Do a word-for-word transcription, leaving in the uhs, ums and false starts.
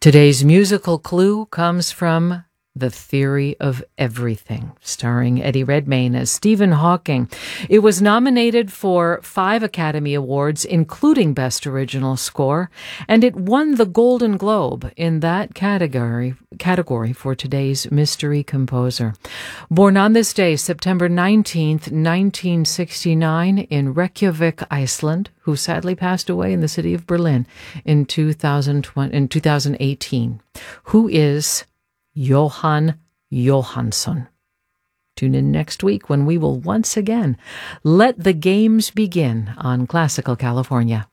Today's musical clue comes from The Theory of Everything, starring Eddie Redmayne as Stephen Hawking. It was nominated for five Academy Awards, including Best Original Score, and it won the Golden Globe in that category category for today's mystery composer. Born on this day, September nineteenth, nineteen sixty-nine, in Reykjavik, Iceland, who sadly passed away in the city of Berlin in two thousand twenty, in two thousand eighteen. Who is Jóhann Jóhannsson? Tune in next week when we will once again let the games begin on Classical California.